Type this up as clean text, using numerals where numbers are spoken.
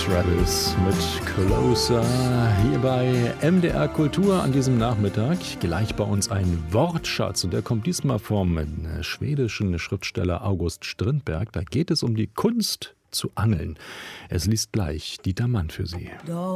Travis mit Closer hier bei MDR Kultur an diesem Nachmittag. Gleich bei uns ein Wortschatz und der kommt diesmal vom schwedischen Schriftsteller August Strindberg. Da geht es um die Kunst zu angeln. Es liest gleich Dieter Mann für Sie.